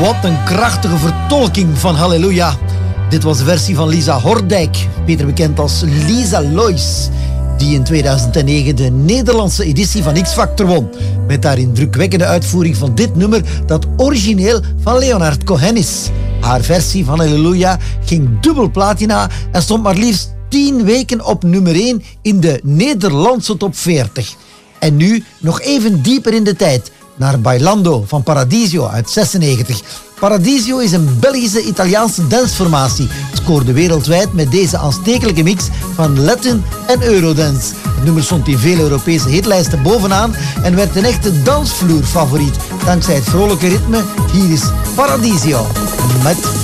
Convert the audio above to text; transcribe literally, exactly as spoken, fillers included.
Wat een krachtige vertolking van Halleluja. Dit was de versie van Lisa Hordijk, beter bekend als Lisa Lois, die in tweeduizend negen de Nederlandse editie van X-Factor won. Met daarin drukwekkende uitvoering van dit nummer dat origineel van Leonard Cohen is. Haar versie van Halleluja ging dubbel platina en stond maar liefst tien weken op nummer één in de Nederlandse top veertig. En nu nog even dieper in de tijd, naar Bailando van Paradiso uit zesennegentig. Paradiso is een Belgische-Italiaanse danceformatie. Scoorde wereldwijd met deze aanstekelijke mix van Latin en Eurodance. Het nummer stond in veel Europese hitlijsten bovenaan en werd een echte dansvloerfavoriet. Dankzij het vrolijke ritme, hier is Paradiso met